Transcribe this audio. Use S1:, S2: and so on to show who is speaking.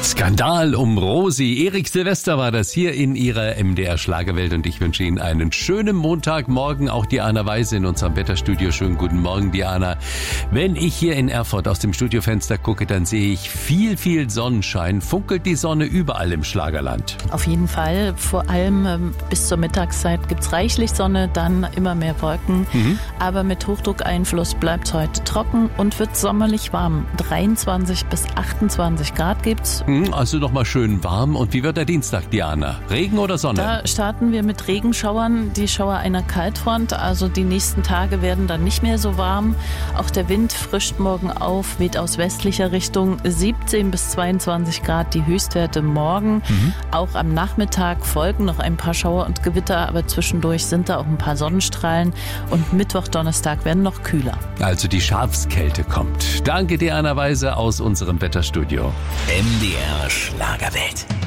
S1: Skandal um Rosi. Erik Silvester war das hier in ihrer MDR Schlagerwelt und ich wünsche Ihnen einen schönen Montagmorgen. Auch Diana Weise in unserem Wetterstudio. Schönen guten Morgen, Diana. Wenn ich hier in Erfurt aus dem Studiofenster gucke, dann sehe ich viel Sonnenschein. Funkelt die Sonne überall im Schlagerland?
S2: Auf jeden Fall. Vor allem bis zur Mittagszeit gibt's reichlich Sonne, dann immer mehr Wolken. Aber mit Hochdruckeinfluss bleibt es heute trocken und wird sommerlich warm. 23 bis 28 Grad gibt's.
S1: Also noch mal schön warm. Und wie wird der Dienstag, Diana? Regen oder Sonne?
S2: Da starten wir mit Regenschauern, die Schauer einer Kaltfront. Also die nächsten Tage werden dann nicht mehr so warm. Auch der Wind frischt morgen auf, weht aus westlicher Richtung. 17 bis 22 Grad die Höchstwerte morgen. Auch am Nachmittag folgen noch ein paar Schauer und Gewitter, aber zwischendurch sind da auch ein paar Sonnenstrahlen. Und Mittwoch, Donnerstag werden noch kühler.
S1: Also die Schafskälte kommt. Danke, Diana Weise aus unserem Wetterstudio.
S3: MDR Schlagerwelt.